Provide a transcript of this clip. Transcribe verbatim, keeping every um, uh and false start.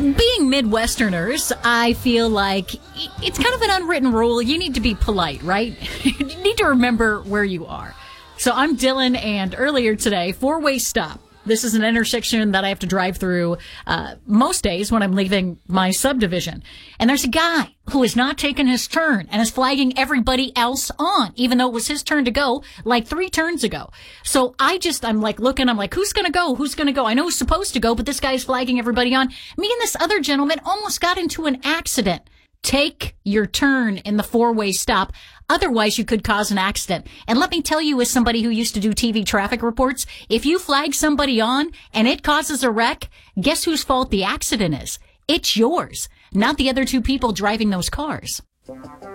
Being Midwesterners, I feel like it's kind of an unwritten rule. You need to be polite, right? You need to remember where you are. So I'm Dylan, and earlier today, four-way stop. This is an intersection that I have to drive through uh, most days when I'm leaving my subdivision. And there's a guy who is not taking his turn and is flagging everybody else on, even though it was his turn to go like three turns ago. So I just, I'm like looking, I'm like, who's going to go? Who's going to go? I know who's supposed to go, but this guy's flagging everybody on. Me and this other gentleman almost got into an accident. Take your turn in the four-way stop. Otherwise, you could cause an accident. And let me tell you, as somebody who used to do T V traffic reports, if you flag somebody on and it causes a wreck, guess whose fault the accident is? It's yours, not the other two people driving those cars.